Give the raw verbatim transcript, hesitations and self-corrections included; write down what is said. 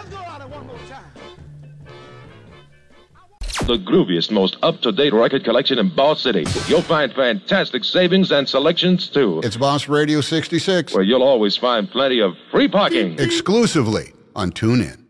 Let's go at it one more time. The grooviest, most up-to-date record collection in Boss City. You'll find fantastic savings and selections, too. It's Boss Radio sixty-six. Where you'll always find plenty of free parking. Exclusively on TuneIn.